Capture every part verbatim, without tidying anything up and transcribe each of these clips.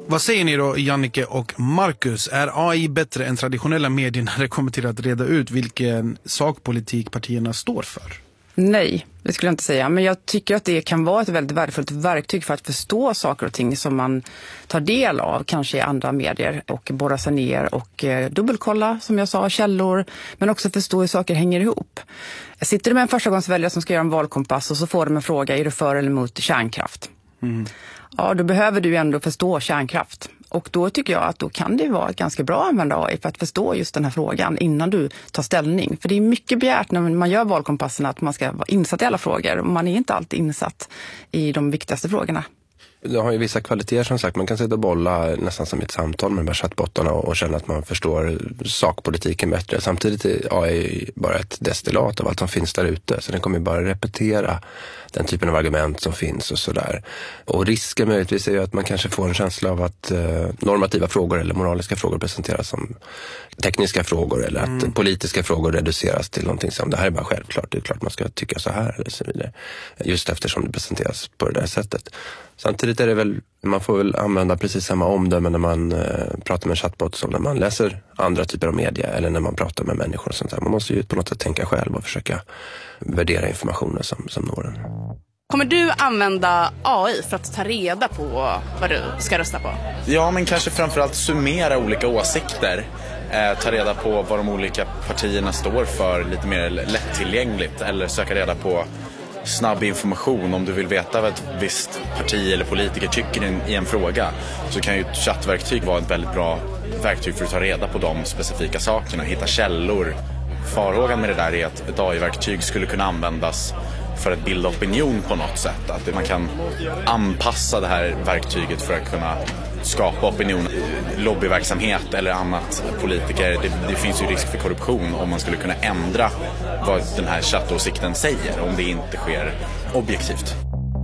Vad säger ni då, Jannike och Marcus? Är A I bättre än traditionella medier när det kommer till att reda ut vilken sakpolitik partierna står för? Nej, det skulle jag inte säga. Men jag tycker att det kan vara ett väldigt värdefullt verktyg för att förstå saker och ting som man tar del av, kanske i andra medier, och borra sig ner och eh, dubbelkolla, som jag sa, källor, men också förstå hur saker hänger ihop. Sitter du med en förstagångsväljare som ska göra en valkompass och så får de en fråga, är du för eller emot kärnkraft? Mm. Ja, då behöver du ändå förstå kärnkraft. Och då tycker jag att då kan det vara ganska bra att använda A I för att förstå just den här frågan innan du tar ställning. För det är mycket begärt när man gör valkompassen att man ska vara insatt i alla frågor. Och man är inte alltid insatt i de viktigaste frågorna. Det har ju vissa kvaliteter som sagt. Man kan sitta och bolla nästan som ett samtal med de här chattbottarna och känna att man förstår sakpolitiken bättre. Samtidigt är A I bara ett destillat av allt som finns där ute. Så den kommer ju bara repetera den typen av argument som finns och sådär. Och risken möjligtvis är ju att man kanske får en känsla av att eh, normativa frågor eller moraliska frågor presenteras som tekniska frågor eller att mm. politiska frågor reduceras till någonting som det här är bara självklart. Det är klart man ska tycka så här eller så vidare. Just eftersom det presenteras på det där sättet. Samtidigt är det väl, man får väl använda precis samma omdöme när man eh, pratar med chatbot som när man läser andra typer av media eller när man pratar med människor och sånt där. Man måste ju på något sätt tänka själv och försöka värdera informationen som, som når en. Kommer du använda A I för att ta reda på vad du ska rösta på? Ja, men kanske framförallt summera olika åsikter. Eh, ta reda på vad de olika partierna står för lite mer lättillgängligt. Eller söka reda på snabb information. Om du vill veta vad ett visst parti eller politiker tycker i en fråga, så kan ju ett chattverktyg vara ett väldigt bra verktyg för att ta reda på de specifika sakerna. Hitta källor. Farhågan med det där är att ett A I-verktyg skulle kunna användas för att bilda opinion på något sätt. Att man kan anpassa det här verktyget för att kunna skapa opinion, lobbyverksamhet eller annat. Politiker, det, det finns ju risk för korruption om man skulle kunna ändra vad den här chattåsikten säger om det inte sker objektivt.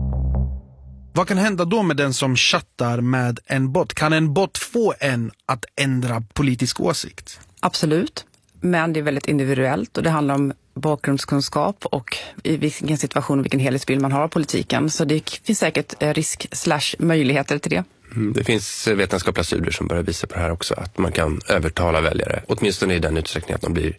Vad kan hända då med den som chattar med en bot? Kan en bot få en att ändra politisk åsikt? Absolut, men det är väldigt individuellt och det handlar om bakgrundskunskap och i vilken situation och vilken helhetsbild man har av politiken. Så det finns säkert risk slash möjligheter till det. Mm, det finns vetenskapliga studier som börjar visa på det här också, att man kan övertala väljare, åtminstone i den utsträckningen att de blir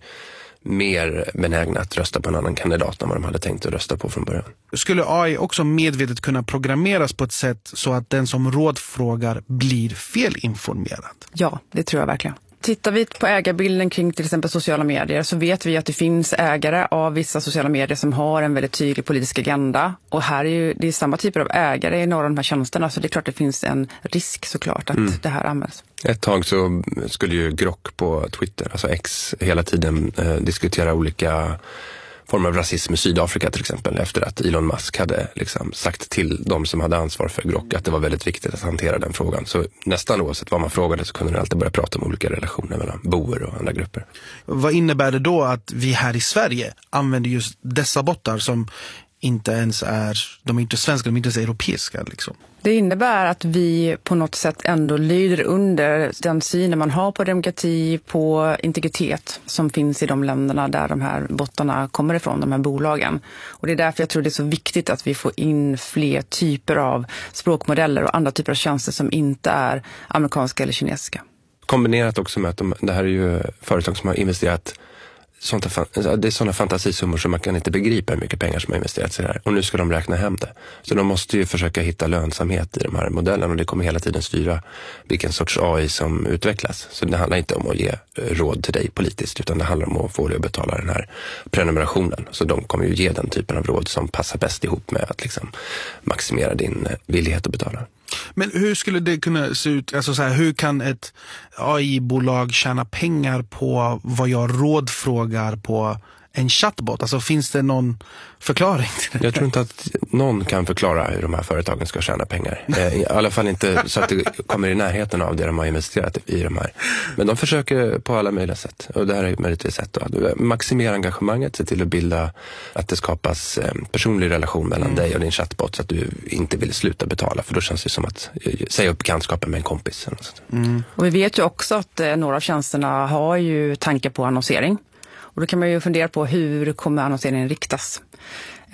mer benägna att rösta på en annan kandidat än vad de hade tänkt att rösta på från början. Skulle A I också medvetet kunna programmeras på ett sätt så att den som rådfrågar blir felinformerad? Ja, det tror jag verkligen. Tittar vi på ägarbilden kring till exempel sociala medier så vet vi att det finns ägare av vissa sociala medier som har en väldigt tydlig politisk agenda. Och här är ju det är samma typer av ägare i några av de här tjänsterna, så det är klart det finns en risk såklart att mm. det här används. Ett tag så skulle ju Grok på Twitter, alltså X, hela tiden eh, diskutera olika former av rasism i Sydafrika till exempel, efter att Elon Musk hade liksom sagt till de som hade ansvar för Grok att det var väldigt viktigt att hantera den frågan. Så nästan oavsett vad man frågade så kunde man alltid börja prata om olika relationer mellan boer och andra grupper. Vad innebär det då att vi här i Sverige använder just dessa bottar som inte ens är, de är inte svenska, de är inte ens europeiska liksom? Det innebär att vi på något sätt ändå lyder under den synen man har på demokrati, på integritet som finns i de länderna där de här bottarna kommer ifrån, de här bolagen. Och det är därför jag tror det är så viktigt att vi får in fler typer av språkmodeller och andra typer av tjänster som inte är amerikanska eller kinesiska. Kombinerat också med att de, det här är ju företag som har investerat sånt här, det är sådana fantasisummor som man kan inte begripa hur mycket pengar som har investerats i det här. Och nu ska de räkna hem det. Så de måste ju försöka hitta lönsamhet i de här modellerna och det kommer hela tiden styra vilken sorts A I som utvecklas. Så det handlar inte om att ge råd till dig politiskt utan det handlar om att få dig att betala den här prenumerationen. Så de kommer ju ge den typen av råd som passar bäst ihop med att liksom maximera din villighet att betala. Men hur skulle det kunna se ut? Alltså så här, hur kan ett A I-bolag tjäna pengar på vad jag rådfrågar på en chatbot? Alltså finns det någon förklaring till det? Jag tror inte att någon kan förklara hur de här företagen ska tjäna pengar. I alla fall inte så att det kommer i närheten av det de har investerat i de här. Men de försöker på alla möjliga sätt. Och det här är möjligt ett sätt att maximera engagemanget, se till att bilda att det skapas en personlig relation mellan mm. dig och din chatbot så att du inte vill sluta betala. För då känns det som att säga upp bekantskapen med en kompis. Mm. Och vi vet ju också att några av tjänsterna har ju tankar på annonsering. Och då kan man ju fundera på hur kommer annonseringen riktas.